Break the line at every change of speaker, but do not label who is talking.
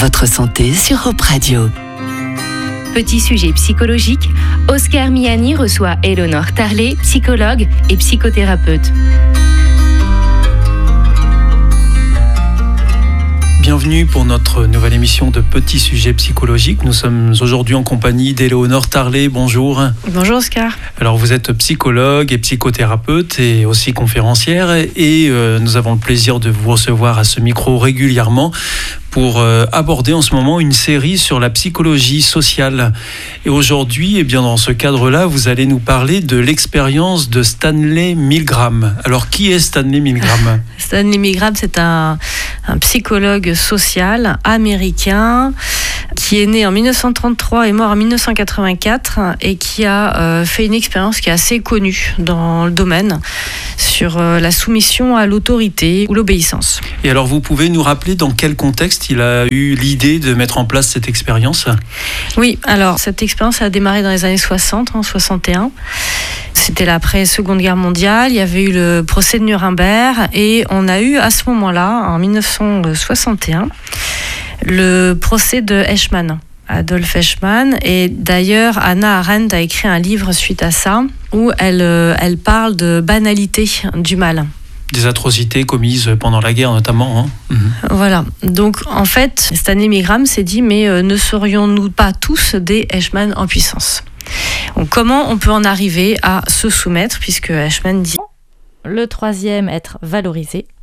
Votre santé sur Europe Radio.
Petit sujet psychologique, Oscar Miani reçoit Eleonore Tarlet, psychologue et psychothérapeute.
Bienvenue pour notre nouvelle émission de Petit sujet psychologique. Nous sommes aujourd'hui en compagnie d'Eleonore Tarlet. Bonjour.
Bonjour Oscar.
Alors vous êtes psychologue et psychothérapeute et aussi conférencière et nous avons le plaisir de vous recevoir à ce micro régulièrement pour aborder en ce moment une série sur la psychologie sociale. Et aujourd'hui, eh bien dans ce cadre-là, vous allez nous parler de l'expérience de Stanley Milgram. Alors, qui est Stanley Milgram ?
Stanley Milgram, c'est un psychologue social américain qui est né en 1933 et mort en 1984 et qui a fait une expérience qui est assez connue dans le domaine sur la soumission à l'autorité ou l'obéissance.
Et alors, vous pouvez nous rappeler dans quel contexte il a eu l'idée de mettre en place cette expérience ?
Oui, alors cette expérience a démarré dans les années 60, en 61. C'était l'après-Seconde Guerre mondiale, il y avait eu le procès de Nuremberg et on a eu à ce moment-là, en 1961, le procès de Eichmann. Adolf Eichmann, et d'ailleurs Hannah Arendt a écrit un livre suite à ça où elle parle de banalité du mal.
Des atrocités commises pendant la guerre notamment.
Voilà, donc en fait Stanley Milgram s'est dit mais ne serions-nous pas tous des Eichmann en puissance ? Donc, comment on peut en arriver à se soumettre puisque Eichmann dit
le troisième, être valorisé.